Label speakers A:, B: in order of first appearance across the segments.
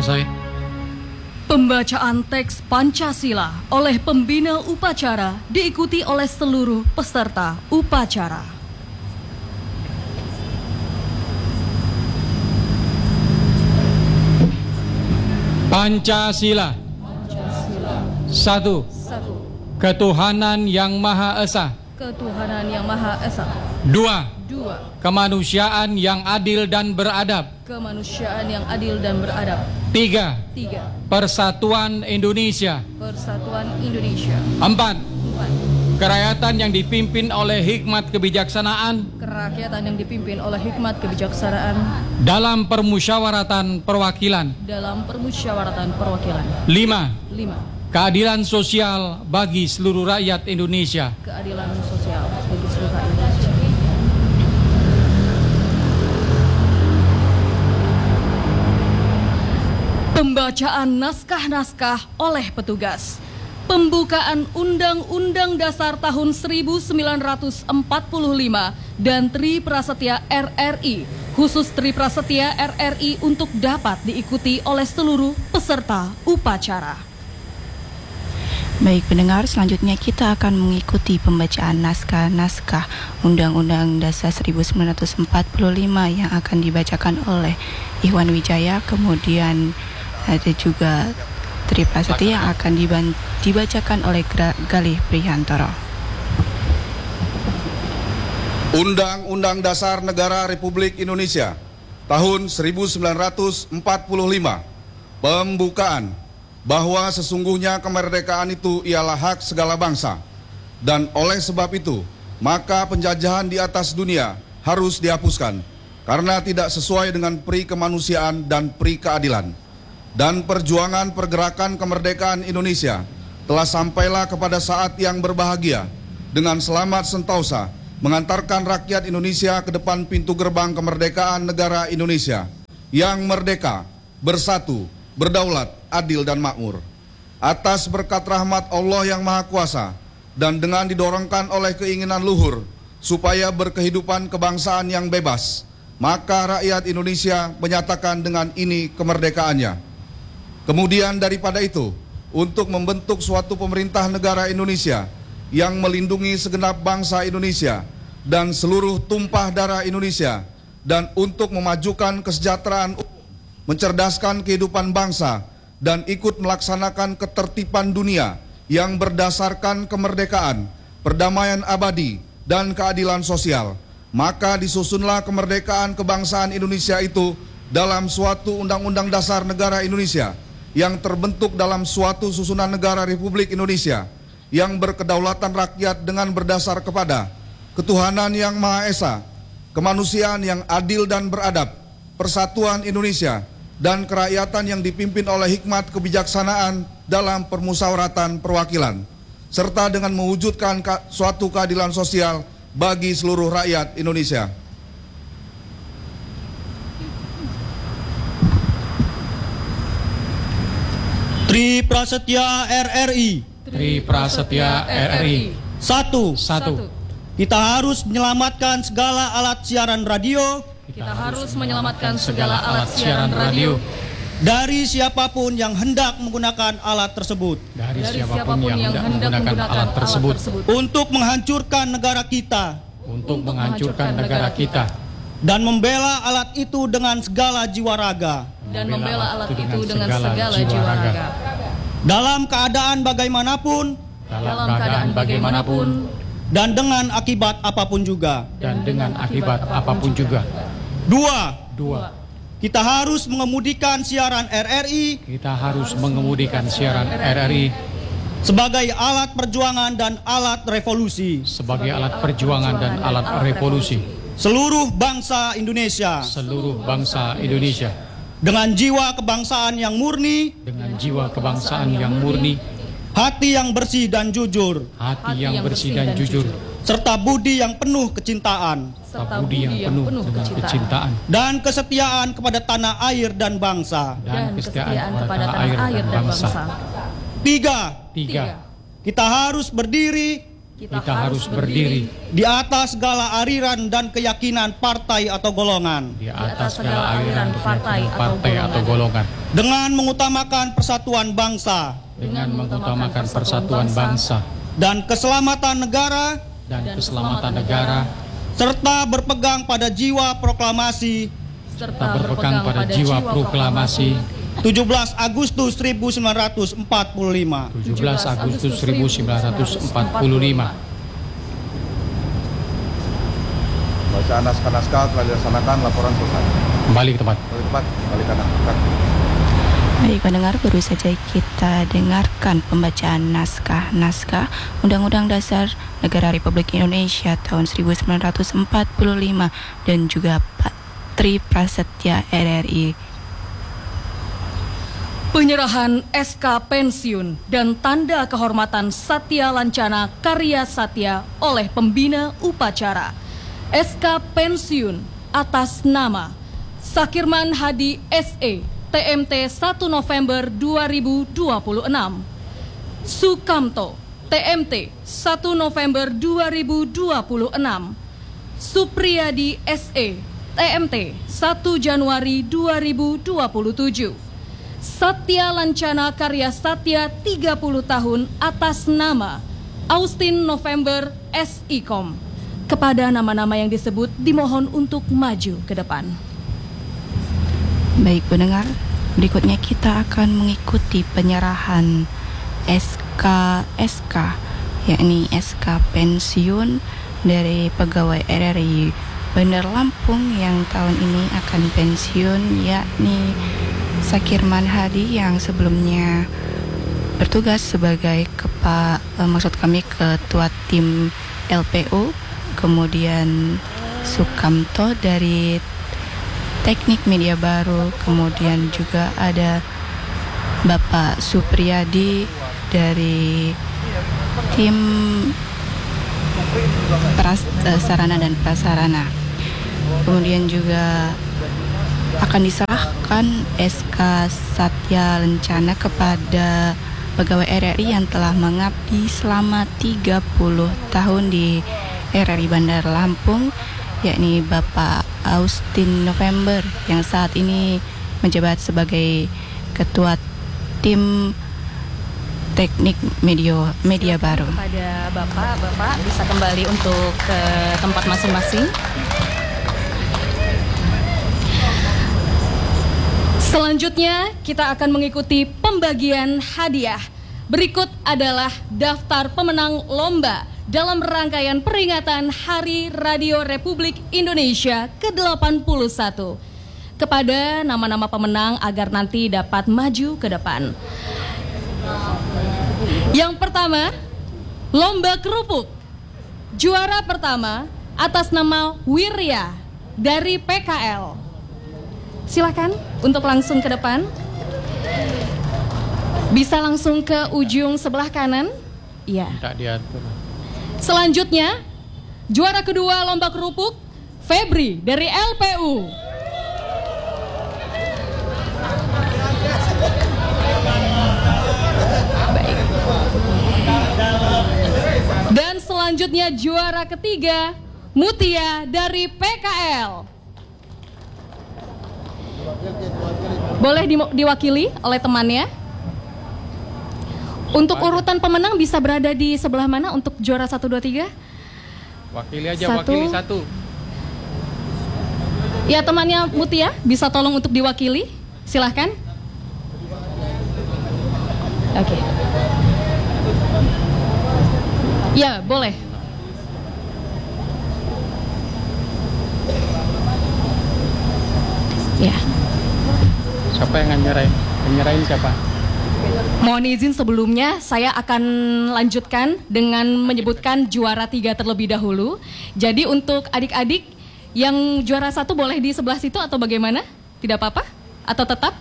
A: selesai.
B: Pembacaan teks Pancasila oleh pembina upacara diikuti oleh seluruh peserta upacara.
A: Pancasila. Satu. Ketuhanan yang Maha Esa.
B: Ketuhanan yang Maha Esa.
A: Dua.
B: Kemanusiaan
A: yang adil dan beradab.
B: Kemanusiaan yang adil dan beradab.
A: Tiga. Persatuan Indonesia.
B: Persatuan Indonesia.
A: Empat. Kerakyatan yang dipimpin oleh hikmat kebijaksanaan.
B: Kerakyatan yang dipimpin oleh hikmat kebijaksanaan.
A: Dalam permusyawaratan perwakilan.
B: Dalam permusyawaratan perwakilan.
A: Lima. Keadilan sosial bagi seluruh rakyat Indonesia.
B: Keadilan sosial bagi seluruh rakyat Indonesia. Pembacaan naskah-naskah oleh petugas. Pembukaan Undang-Undang Dasar tahun 1945 dan Tri Prasetya RRI, khusus Tri Prasetya RRI untuk dapat diikuti oleh seluruh peserta upacara.
C: Baik pendengar, selanjutnya kita akan mengikuti pembacaan naskah-naskah Undang-Undang Dasar 1945 yang akan dibacakan oleh Iwan Wijaya, kemudian ada juga Tri Prasetya yang akan dibacakan oleh Galih Prihantoro.
D: Undang-Undang Dasar Negara Republik Indonesia tahun 1945. Pembukaan. Bahwa sesungguhnya kemerdekaan itu ialah hak segala bangsa, dan oleh sebab itu maka penjajahan di atas dunia harus dihapuskan karena tidak sesuai dengan pri kemanusiaan dan pri keadilan. Dan perjuangan pergerakan kemerdekaan Indonesia telah sampailah kepada saat yang berbahagia dengan selamat sentosa mengantarkan rakyat Indonesia ke depan pintu gerbang kemerdekaan negara Indonesia yang merdeka, bersatu, berdaulat, adil dan makmur. Atas berkat rahmat Allah yang Maha Kuasa dan dengan didorongkan oleh keinginan luhur supaya berkehidupan kebangsaan yang bebas, maka rakyat Indonesia menyatakan dengan ini kemerdekaannya. Kemudian daripada itu, untuk membentuk suatu pemerintah negara Indonesia yang melindungi segenap bangsa Indonesia dan seluruh tumpah darah Indonesia, dan untuk memajukan kesejahteraan, mencerdaskan kehidupan bangsa, dan ikut melaksanakan ketertiban dunia yang berdasarkan kemerdekaan, perdamaian abadi, dan keadilan sosial. Maka disusunlah kemerdekaan kebangsaan Indonesia itu dalam suatu Undang-Undang Dasar Negara Indonesia yang terbentuk dalam suatu susunan negara Republik Indonesia yang berkedaulatan rakyat dengan berdasar kepada ketuhanan yang Maha Esa, kemanusiaan yang adil dan beradab, persatuan Indonesia, dan kerakyatan yang dipimpin oleh hikmat kebijaksanaan dalam permusyawaratan perwakilan, serta dengan mewujudkan suatu keadilan sosial bagi seluruh rakyat Indonesia.
E: Tri Prasetya RRI.
A: Tri Prasetya RRI.
E: Satu. Kita harus menyelamatkan segala alat siaran radio.
B: Kita harus menyelamatkan segala alat siaran radio
E: dari siapapun yang hendak menggunakan alat tersebut.
A: Dari siapapun yang hendak menggunakan alat tersebut.
E: Untuk menghancurkan negara kita.
A: Untuk menghancurkan negara kita.
E: Dan membela alat itu dengan segala jiwa raga. Dalam keadaan bagaimanapun. Dan dengan akibat apapun juga. Dua. Kita harus mengemudikan siaran RRI. Sebagai alat perjuangan dan alat revolusi. Seluruh bangsa Indonesia. Dengan jiwa kebangsaan yang murni. Hati yang bersih dan jujur. Serta budi yang penuh kecintaan. Dan kesetiaan kepada tanah air dan bangsa. Tiga. Kita harus berdiri
A: kita harus berdiri
E: di atas segala aliran dan keyakinan partai atau golongan,
A: di atas segala aliran partai atau golongan,
E: dengan mengutamakan persatuan bangsa dan keselamatan negara, serta berpegang pada jiwa proklamasi 17 Agustus 1945.
D: Bacaan naskah-naskah telah dilaksanakan, laporan selesai.
A: Kembali ke tempat.
D: Kembali kanan.
C: Baik pendengar, baru saja kita dengarkan pembacaan naskah Undang-Undang Dasar Negara Republik Indonesia tahun 1945 dan juga Pak Tri Prasetya RRI.
B: Penyerahan SK pensiun dan tanda kehormatan Satya Lancana Karya Satya oleh pembina upacara. SK pensiun atas nama Sakirman Hadi SE, TMT 1 November 2026. Sukamto, TMT 1 November 2026. Supriyadi SE, TMT 1 Januari 2027. Satya Lancana Karya Satya 30 tahun atas nama Austin November SIKOM. Kepada nama-nama yang disebut dimohon untuk maju ke depan.
C: Baik pendengar, berikutnya kita akan mengikuti penyerahan SK, yakni SK pensiun dari pegawai RRI Bandar Lampung yang tahun ini akan pensiun, yakni Sakirman Hadi yang sebelumnya bertugas sebagai ketua tim LPO, kemudian Sukamto dari Teknik Media Baru, kemudian juga ada Bapak Supriyadi dari tim sarana dan prasarana. Kemudian juga akan diserahkan SK Satya Lancana kepada pegawai RRI yang telah mengabdi selama 30 tahun di RRI Bandar Lampung, yakni Bapak Austin November yang saat ini menjabat sebagai Ketua Tim Teknik Media Baru.
B: Pada Bapak bisa kembali untuk ke tempat masing-masing. Selanjutnya kita akan mengikuti pembagian hadiah. Berikut adalah daftar pemenang lomba dalam rangkaian peringatan Hari Radio Republik Indonesia ke-81. Kepada nama-nama pemenang agar nanti dapat maju ke depan. Yang pertama, lomba kerupuk. Juara pertama atas nama Wirya dari PKL. Silakan untuk langsung ke depan. Bisa langsung ke ujung sebelah kanan. Iya.
A: Tidak diatur.
B: Selanjutnya, juara kedua lomba kerupuk, Febri dari LPU. Baik. Dan selanjutnya juara ketiga, Mutia dari PKL. Boleh diwakili oleh temannya. Untuk urutan pemenang bisa berada di sebelah mana untuk juara 1, 2, 3?
A: Wakili aja, wakili 1.
B: Ya, temannya Mutia bisa tolong untuk diwakili. Silahkan. Oke. Ya, boleh. Ya.
A: Siapa yang nyerahin? Penyerahin siapa?
B: Mohon izin sebelumnya saya akan lanjutkan dengan menyebutkan juara 3 terlebih dahulu. Jadi untuk adik-adik yang juara 1 boleh di sebelah situ atau bagaimana? Tidak apa-apa? Atau tetap?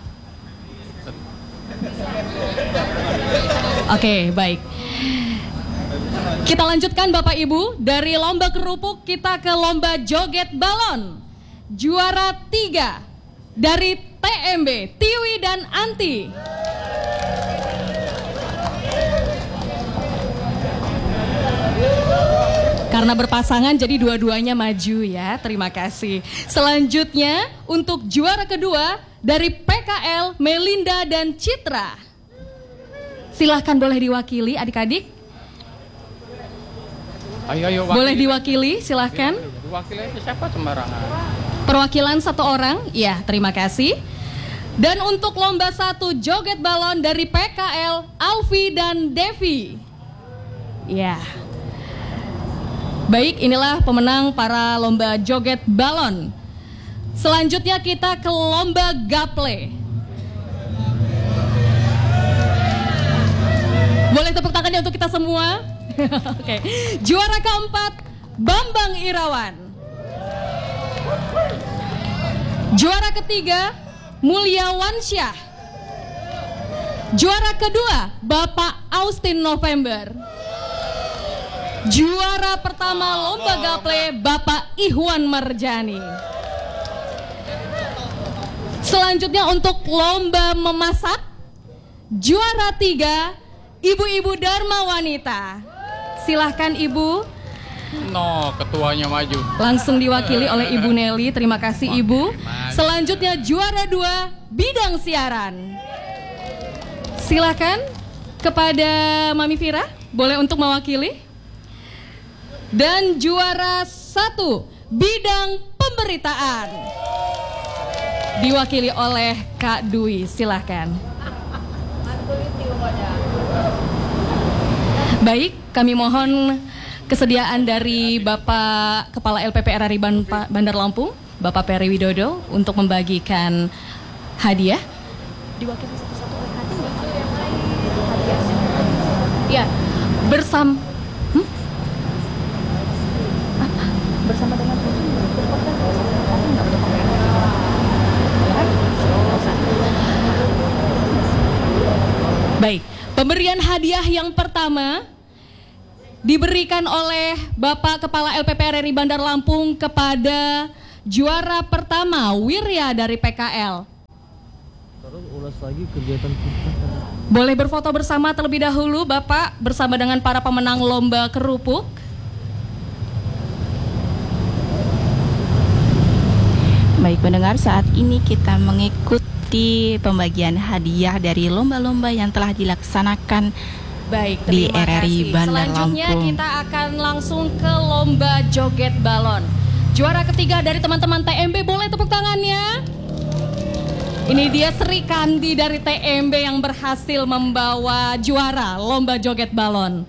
B: Oke, baik. Kita lanjutkan Bapak Ibu. Dari lomba kerupuk kita ke lomba joget balon. Juara 3 dari TMB, Tiwi dan Anti. Karena berpasangan jadi dua-duanya maju ya. Terima kasih. Selanjutnya untuk juara kedua dari PKL Melinda dan Citra. Silahkan boleh diwakili adik-adik.
A: Ayo,
B: Boleh diwakili, silahkan.
A: Wakilnya siapa sembarangan?
B: Perwakilan satu orang, ya terima kasih. Dan untuk lomba satu joget balon dari PKL Alfi dan Devi. Ya. Baik, inilah pemenang para lomba joget balon. Selanjutnya kita ke lomba gaple. Boleh tepuk tangannya untuk kita semua? Oke. Juara keempat Bambang Irawan. Juara ketiga Mulyawan Syah. Juara kedua Bapak Austin November. Juara pertama lomba gaple Bapak Ihwan Marjani. Selanjutnya untuk lomba memasak, juara 3 Ibu-ibu Dharma Wanita. Silahkan Ibu.
A: No, ketuanya maju.
B: Langsung diwakili oleh Ibu Nelly. Terima kasih Ibu. Selanjutnya juara 2 bidang siaran. Silahkan kepada Mami Vira, boleh untuk mewakili. Dan juara 1 bidang pemberitaan, diwakili oleh Kak Dwi. Silahkan. Baik, kami mohon kesediaan dari Bapak Kepala LPP RRI Bandar Lampung, Bapak Peri Widodo, untuk membagikan hadiah. Diwakili satu-satu oleh hati ya, bersama bersama dengan baik, pemberian hadiah yang pertama diberikan oleh Bapak Kepala LPP RRI Bandar Lampung kepada juara pertama Wirya dari PKL.
F: Terus ulas lagi kegiatan kita.
B: Boleh berfoto bersama terlebih dahulu Bapak bersama dengan para pemenang lomba kerupuk.
C: Baik pendengar, saat ini kita mengikuti pembagian hadiah dari lomba-lomba yang telah dilaksanakan
B: Baik,
C: di
B: terima
C: RRI
B: kasih.
C: Bandar
B: Selanjutnya
C: Lampung.
B: kita akan langsung ke lomba joget balon. Juara ketiga dari teman-teman TMB, boleh tepuk tangannya. Ini dia Sri Kandi dari TMB yang berhasil membawa juara lomba joget balon.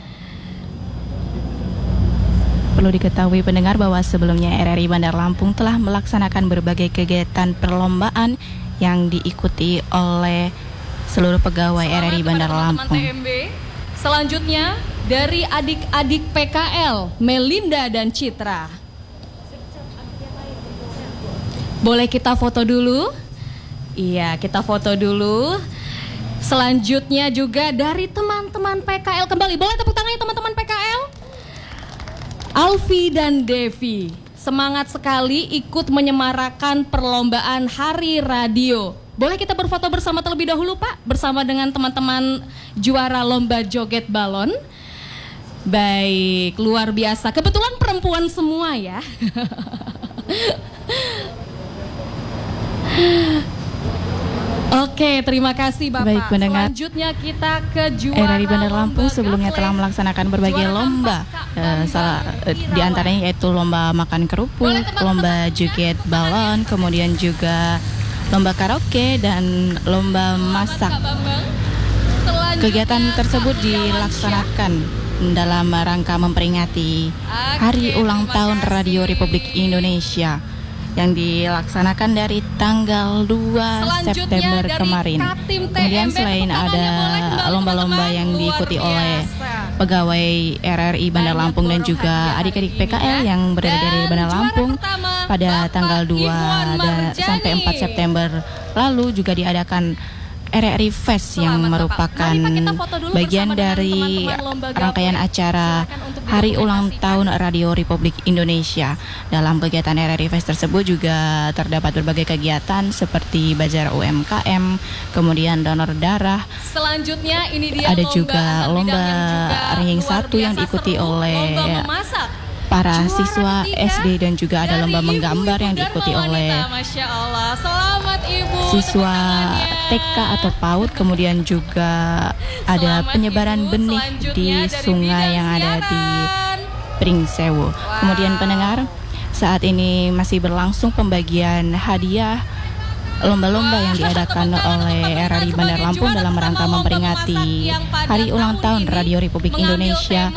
C: Perlu diketahui pendengar bahwa sebelumnya RRI Bandar Lampung telah melaksanakan berbagai kegiatan perlombaan yang diikuti oleh seluruh pegawai RRI Bandar Lampung.
B: TMB. Selanjutnya dari adik-adik PKL Melinda dan Citra. Boleh kita foto dulu? Iya, kita foto dulu. Selanjutnya juga dari teman-teman PKL kembali. Boleh tepuk tangannya teman-teman PKL? Alfi dan Devi semangat sekali ikut menyemarakan perlombaan Hari Radio. Boleh kita berfoto bersama terlebih dahulu Pak, bersama dengan teman-teman juara lomba joget balon. Baik, luar biasa. Kebetulan perempuan semua ya. Oke, terima kasih Bapak.
C: Baik, pendengar.
B: Selanjutnya kita ke juara
C: RRI Bandar Lampung
B: lomba
C: sebelumnya
B: gaple.
C: telah melaksanakan berbagai
B: Juara
C: lomba, di antaranya yaitu lomba makan kerupuk, lomba joget balon, kemudian juga lomba karaoke dan lomba masak. Kegiatan tersebut dilaksanakan dalam rangka memperingati Hari Ulang Tahun Radio Republik Indonesia yang dilaksanakan dari tanggal 2 September kemarin. Kemudian selain ada lomba-lomba yang diikuti oleh pegawai RRI Bandar Lampung dan juga adik-adik PKL yang berada dari Bandar Lampung, pada tanggal 2 sampai 4 September lalu juga diadakan RRI Fest yang merupakan bagian dari rangkaian acara Hari Ulang Tahun Radio Republik Indonesia. Dalam kegiatan RRI Fest tersebut juga terdapat berbagai kegiatan seperti bazar UMKM, kemudian donor darah.
B: Selanjutnya ini dia
C: Ada
B: lomba
C: juga
B: antar
C: lomba
B: bidang yang juga
C: ranking
B: luar
C: 1 yang
B: biasa
C: diikuti
B: seru,
C: oleh
B: lomba memasak.
C: para
B: Juara
C: siswa
B: ketiga
C: SD dan juga ada
B: dari
C: lomba menggambar yang
B: ibu-ibu
C: diikuti
B: Dharma
C: oleh
B: Wanita. Masya Allah, selamat Ibu.
C: siswa
B: tepuk tangannya.
C: TK atau PAUD, kemudian juga ada
B: Selamat,
C: penyebaran
B: Ibu.
C: benih
B: Selanjutnya
C: di
B: dari
C: sungai
B: bidang
C: yang ada di
B: siaran.
C: Pringsewu. Kemudian pendengar, saat ini masih berlangsung pembagian hadiah lomba-lomba yang diadakan oleh RRI Bandar Lampung dalam rangka memperingati Hari Ulang Tahun Radio Republik Indonesia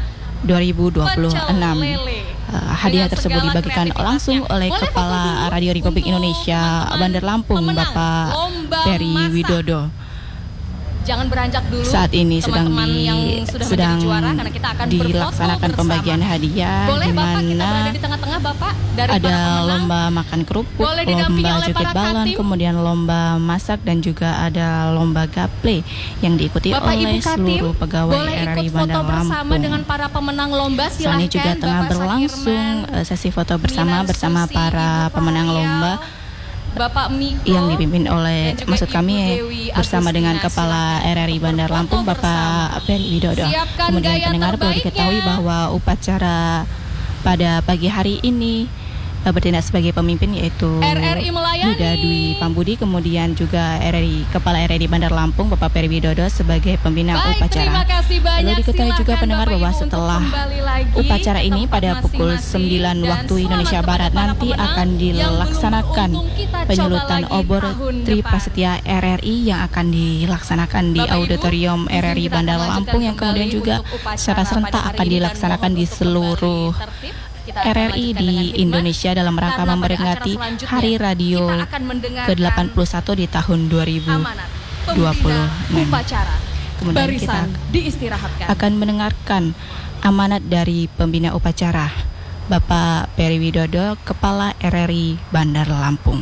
C: 2026. Hadiah tersebut dibagikan langsung oleh Kepala Radio Republik Indonesia Bandar Lampung, Bapak Peri Widodo.
B: Jangan beranjak dulu.
C: Saat ini sedang
B: teman-teman yang sudah menjadi juara, karena kita akan berfoto
C: dilaksanakan
B: bersama.
C: pembagian hadiah,
B: Boleh
C: di
B: Bapak kita
C: mana
B: berada di tengah-tengah Bapak dari
C: ada
B: para pemenang.
C: lomba makan kerupuk,
B: Boleh didampingi
C: lomba
B: oleh
C: joget
B: para
C: balon,
B: Katim.
C: kemudian lomba masak dan juga ada lomba gaple yang diikuti
B: Bapak
C: oleh
B: Ibu Katim,
C: seluruh pegawai
B: boleh
C: RRI
B: ikut foto
C: Bandar
B: bersama
C: Lampung.
B: dengan para pemenang lomba.
C: Saat
B: Silahkan
C: ini juga tengah
B: Bapak
C: berlangsung
B: Sakirman,
C: sesi foto bersama
B: Minan
C: bersama
B: Susi,
C: para
B: Ibu
C: pemenang
B: Farial,
C: lomba
B: Bapak Miko,
C: yang dipimpin oleh
B: dan juga
C: maksud
B: Ibu
C: kami
B: Dewi
C: bersama dengan
B: Agustina.
C: Kepala RRI Bandar
B: Berfoto
C: Lampung Bapak Peri Widodo.
B: Siapkan
C: Kemudian
B: gaya
C: pendengar perlu
B: terbaiknya.
C: diketahui bahwa upacara pada pagi hari ini bertindak sebagai pemimpin yaitu
B: RRI melayani.
C: Yuda Dwi Pambudi, kemudian juga Kepala RRI Bandar Lampung Bapak Peri Widodo sebagai pembina
B: Baik,
C: upacara.
B: terima kasih banyak.
C: Perlu diketahui juga
B: Silakan
C: pendengar
B: Bapak
C: bahwa
B: Ibu untuk
C: setelah
B: kembali lagi
C: upacara
B: ke
C: ini
B: tempat
C: pada pukul
B: masing-masing.
C: 9
B: Dan
C: waktu
B: selamat
C: Indonesia
B: kepada
C: Barat
B: para
C: nanti
B: pemenang
C: akan
B: yang belum
C: dilaksanakan
B: beruntung. Kita coba
C: penyulutan
B: lagi
C: obor
B: tahun
C: Tri
B: depan.
C: Prasetya RRI yang akan dilaksanakan di
B: Bapak, Ibu,
C: Auditorium
B: izin
C: RRI
B: kita
C: Bandar
B: akan
C: Lampung yang
B: lanjutkan
C: kemudian juga
B: kembali untuk upacara
C: secara serentak
B: pada hari
C: akan
B: ini dan
C: dilaksanakan
B: mohon
C: di
B: untuk
C: seluruh
B: kembali tertib. Kita akan
C: RRI
B: lanjutkan
C: di
B: dengan khidmat,
C: Indonesia dalam rangka
B: karena pada
C: memperingati
B: acara selanjutnya
C: Hari Radio
B: kita akan mendengarkan
C: ke-81 di tahun
B: amanat
C: 2026.
B: upacara.
C: Kemudian kita
B: Barisan diistirahatkan.
C: akan mendengarkan amanat dari pembina upacara Bapak Peri Widodo, Kepala RRI Bandar Lampung.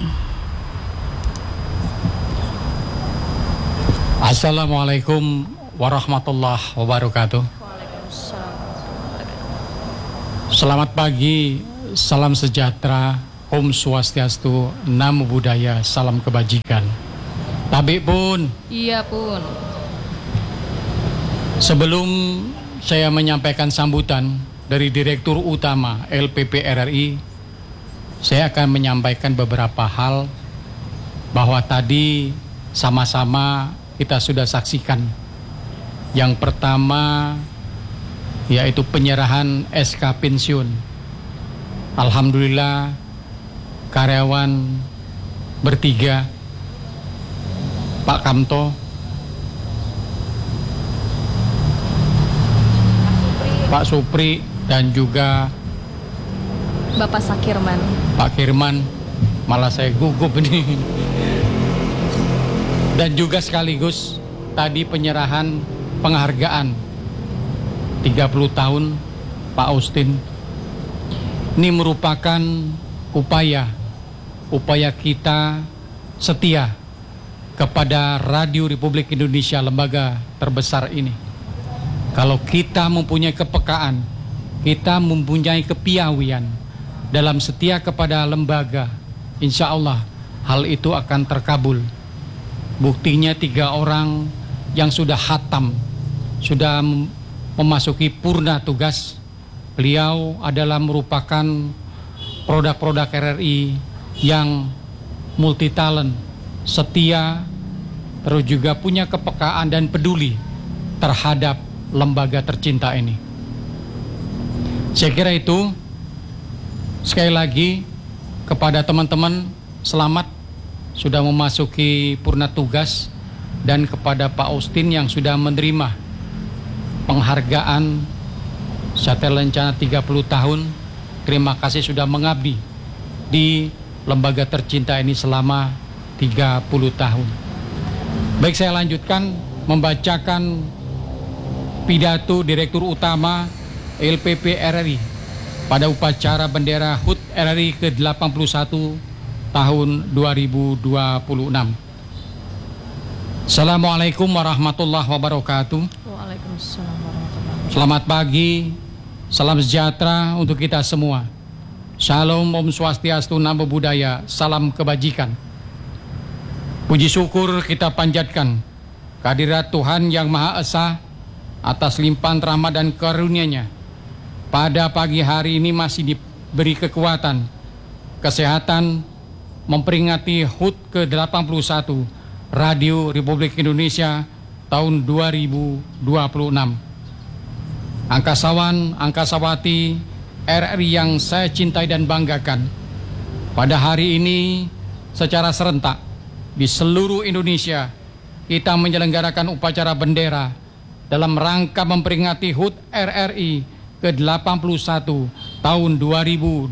A: Assalamualaikum warahmatullahi wabarakatuh. Selamat pagi, salam sejahtera, Om Swastiastu, Namo Buddhaya, salam kebajikan. Tabik pun,
B: Iya pun.
A: sebelum saya menyampaikan sambutan dari Direktur Utama LPP RRI, saya akan menyampaikan beberapa hal bahwa tadi sama-sama kita sudah saksikan. Yang pertama yaitu penyerahan SK pensiun. Alhamdulillah karyawan bertiga, Pak Kamto, Pak Supri, dan juga
B: Bapak Sakirman.
A: Pak Kirman, malah saya gugup ini. Dan juga sekaligus tadi penyerahan penghargaan 30 tahun Pak Austin. Ini merupakan upaya kita setia kepada Radio Republik Indonesia, lembaga terbesar ini. Kalau kita mempunyai kepekaan, kita mempunyai kepiawian dalam setia kepada lembaga, insya Allah hal itu akan terkabul. Buktinya 3 orang yang sudah khatam, sudah memasuki purna tugas. Beliau adalah merupakan produk-produk RRI yang multi talent, setia, terus juga punya kepekaan dan peduli terhadap lembaga tercinta ini. Saya kira itu. Sekali lagi kepada teman-teman, selamat sudah memasuki purna tugas, dan kepada Pak Austin yang sudah menerima penghargaan Satya Lencana 30 tahun. Terima kasih sudah mengabdi di lembaga tercinta ini selama 30 tahun. Baik, saya lanjutkan membacakan pidato Direktur Utama LPP RRI pada upacara bendera HUT RRI ke-81 tahun 2026. Assalamualaikum warahmatullahi wabarakatuh.
B: Waalaikumsalam warahmatullahi wabarakatuh.
A: Selamat pagi, salam sejahtera untuk kita semua. Shalom, Om Swastiastu, Namo Buddhaya, salam kebajikan. Puji syukur kita panjatkan kehadirat Tuhan Yang Maha Esa atas limpahan rahmat dan karunia-Nya pada pagi hari ini masih diberi kekuatan, kesehatan, memperingati HUT ke-81 Radio Republik Indonesia tahun 2026. Angkasawan, angkasawati RRI yang saya cintai dan banggakan, pada hari ini secara serentak di seluruh Indonesia kita menyelenggarakan upacara bendera dalam rangka memperingati HUT RRI ke-81 tahun 2026.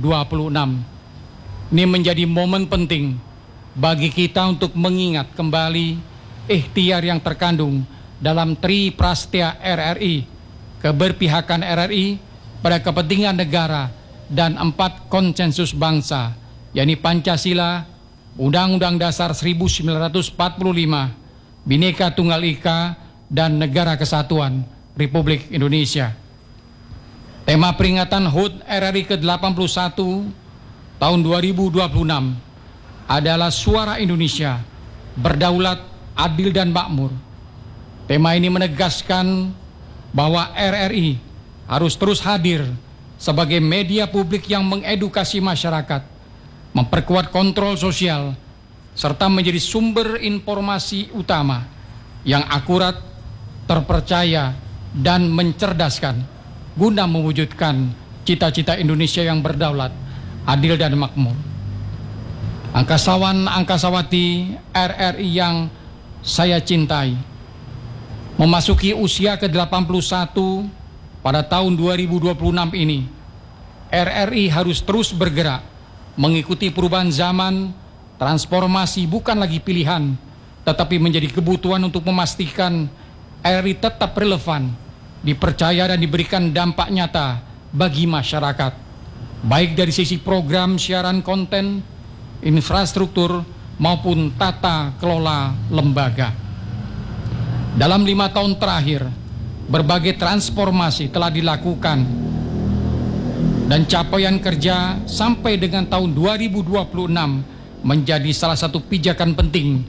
A: Ini menjadi momen penting bagi kita untuk mengingat kembali ikhtiar yang terkandung dalam Tri Prastya RRI, keberpihakan RRI pada kepentingan negara, dan 4 konsensus bangsa, yakni Pancasila, Undang-Undang Dasar 1945, Bhinneka Tunggal Ika, dan Negara Kesatuan Republik Indonesia. Tema peringatan HUT RRI ke-81 tahun 2026 adalah Suara Indonesia, Berdaulat, Adil, dan Makmur. Tema ini menegaskan bahwa RRI harus terus hadir sebagai media publik yang mengedukasi masyarakat, memperkuat kontrol sosial, serta menjadi sumber informasi utama yang akurat, terpercaya, dan mencerdaskan guna mewujudkan cita-cita Indonesia yang berdaulat, adil, dan makmur. Angkasawan, angkasawati RRI yang saya cintai, memasuki usia ke-81 pada tahun 2026 ini, RRI harus terus bergerak mengikuti perubahan zaman. Transformasi bukan lagi pilihan, tetapi menjadi kebutuhan untuk memastikan RRI tetap relevan, dipercaya, dan diberikan dampak nyata bagi masyarakat, baik dari sisi program siaran konten, infrastruktur, maupun tata kelola lembaga. Dalam 5 tahun terakhir, berbagai transformasi telah dilakukan, dan capaian kerja sampai dengan tahun 2026 menjadi salah satu pijakan penting